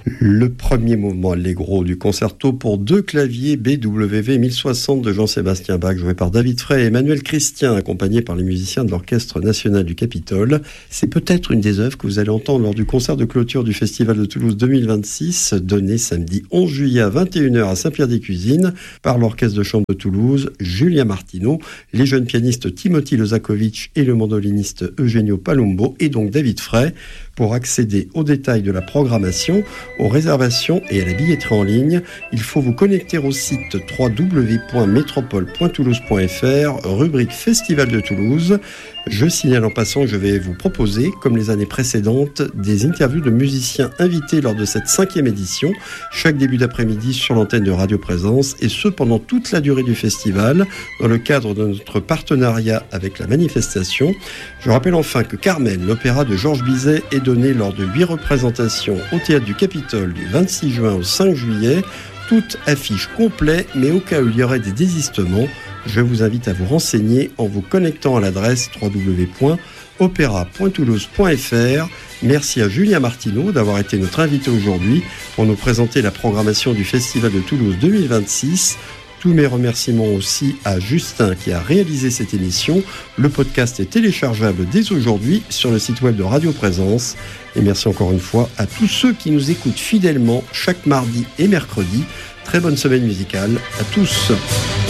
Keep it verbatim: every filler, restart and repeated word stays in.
Le premier mouvement allegro du concerto pour deux claviers B W V mille soixante de Jean-Sébastien Bach, joué par David Frey et Emmanuel Christian, accompagné par les musiciens de l'Orchestre national du Capitole. C'est peut-être une des œuvres que vous allez entendre lors du concert de clôture du Festival de Toulouse deux mille vingt-six, donné samedi onze juillet à vingt et une heures à Saint-Pierre-des-Cuisines par l'Orchestre de chambre de Toulouse, Julien Martineau, les jeunes pianistes Timothy Lozakovitch et le mandoliniste Eugenio Palumbo, et donc David Frey. Pour accéder aux détails de la programmation, aux réservations et à la billetterie en ligne, il faut vous connecter au site w w w point métropole point toulouse point f r, rubrique Festival de Toulouse. Je signale en passant que je vais vous proposer, comme les années précédentes, des interviews de musiciens invités lors de cette cinquième édition, chaque début d'après-midi sur l'antenne de Radio Présence, et ce pendant toute la durée du festival, dans le cadre de notre partenariat avec la manifestation. Je rappelle enfin que Carmen, l'opéra de Georges Bizet, est donné lors de huit représentations au Théâtre du Capitole du vingt-six juin au cinq juillet, toutes affiches complètes, mais au cas où il y aurait des désistements, je vous invite à vous renseigner en vous connectant à l'adresse w w w point opéra point toulouse point f r. Merci à Julien Martineau d'avoir été notre invité aujourd'hui pour nous présenter la programmation du Festival de Toulouse deux mille vingt-six. Tous mes remerciements aussi à Justin qui a réalisé cette émission. Le podcast est téléchargeable dès aujourd'hui sur le site web de Radio Présence. Et merci encore une fois à tous ceux qui nous écoutent fidèlement chaque mardi et mercredi. Très bonne semaine musicale à tous.